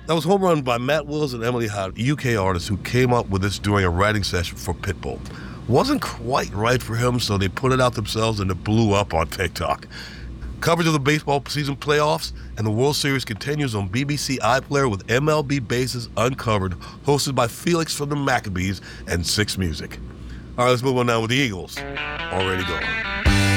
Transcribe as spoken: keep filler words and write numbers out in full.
That was home run by Matt Wills and Emily Howard, U K artists who came up with this during a writing session for Pitbull. Wasn't quite right for him, so they put it out themselves and it blew up on TikTok. Coverage of the baseball season playoffs and the World Series continues on B B C iPlayer with M L B Bases Uncovered, hosted by Felix from the Maccabees and Six Music. All right, let's move on now with the Eagles. Already gone.